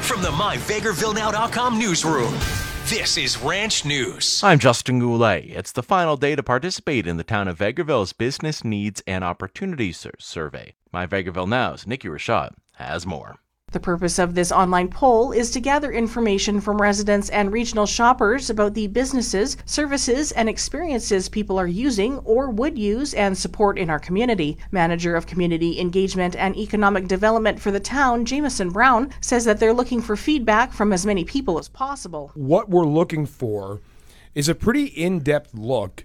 From the MyVegrevilleNow.com newsroom, this is Ranch News. I'm Justin Goulet. It's the final day to participate in the town of Vegreville's Business Needs and Opportunities Survey. My Vegreville Now's Nikki Rashad has more. The purpose of this online poll is to gather information from residents and regional shoppers about the businesses, services, and experiences people are using or would use and support in our community. Manager of Community Engagement and Economic Development for the town, Jameson Brown, says that they're looking for feedback from as many people as possible. What we're looking for is a pretty in-depth look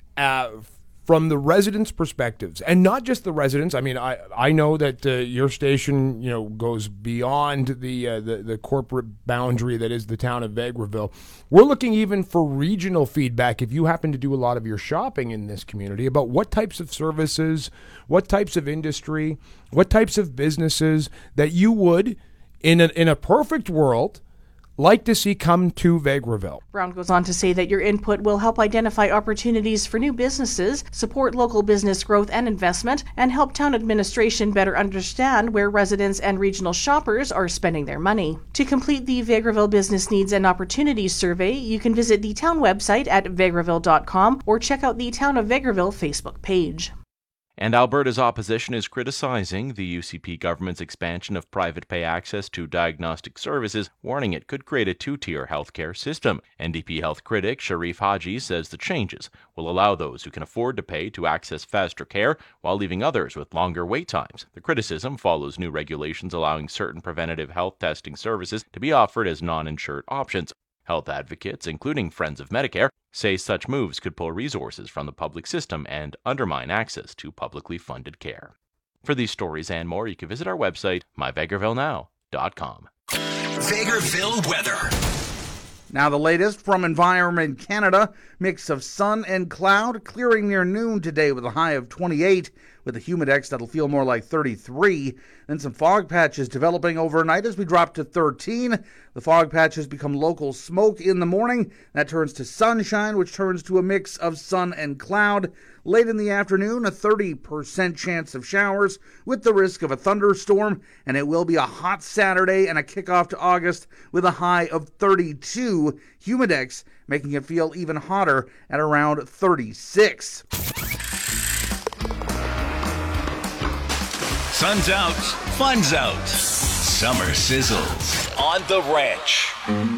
from the residents' perspectives, and not just the residents. I mean, I know that your station, goes beyond the corporate boundary that is the town of Vegreville. We're looking even for regional feedback if you happen to do a lot of your shopping in this community about what types of services, what types of industry, what types of businesses that you would, in a perfect world, like to see come to Vegreville. Brown goes on to say that your input will help identify opportunities for new businesses, support local business growth and investment, and help town administration better understand where residents and regional shoppers are spending their money. To complete the Vegreville Business Needs and Opportunities Survey, you can visit the town website at vegreville.com or check out the Town of Vegreville Facebook page. And Alberta's opposition is criticizing the UCP government's expansion of private pay access to diagnostic services, warning it could create a two-tier healthcare system. NDP health critic Sharif Haji says the changes will allow those who can afford to pay to access faster care while leaving others with longer wait times. The criticism follows new regulations allowing certain preventative health testing services to be offered as non-insured options. Health advocates, including Friends of Medicare, say such moves could pull resources from the public system and undermine access to publicly funded care. For these stories and more, you can visit our website, myvegrevillenow.com. Vegreville weather. Now the latest from Environment Canada. Mix of sun and cloud, clearing near noon today with a high of 28, with a humidex that'll feel more like 33. Then some fog patches developing overnight as we drop to 13. The fog patches become local smoke in the morning. That turns to sunshine, which turns to a mix of sun and cloud. Late in the afternoon, a 30% chance of showers with the risk of a thunderstorm. And it will be a hot Saturday and a kickoff to August with a high of 32. Humidex making it feel even hotter at around 36. Sun's out, fun's out. Summer sizzles on the ranch.